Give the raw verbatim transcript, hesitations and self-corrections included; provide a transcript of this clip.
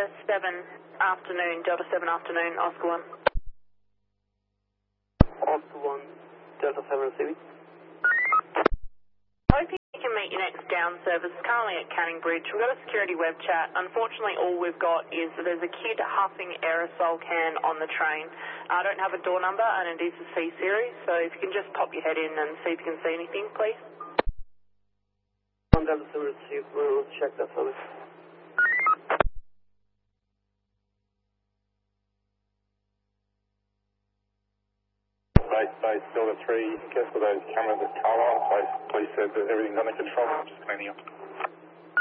Delta seven afternoon, Delta seven afternoon, Oscar one. Oscar one, Delta seven receiving. Hoping you can meet your next down service. Currently at Canning Bridge. We've got a security web chat. Unfortunately, all we've got is that there's a kid huffing aerosol can on the train. I don't have a door number, and it is a C series, so if you can just pop your head in and see if you can see anything, please. One Delta seven received. We'll check that service. Base, base, Delta three, careful those cameras at Carlisle. Base, police said that everything's under control. I'm just cleaning up.